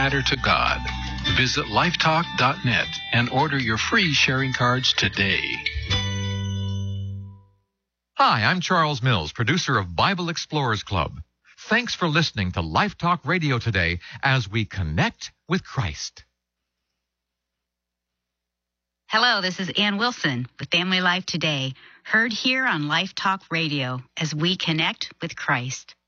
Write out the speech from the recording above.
matter to God. Visit lifetalk.net and order your free sharing cards today. Hi, I'm Charles Mills, producer of Bible Explorers Club. Thanks for listening to Life Talk Radio today as we connect with Christ. Hello, this is Ann Wilson with Family Life Today, heard here on Life Talk Radio as we connect with Christ.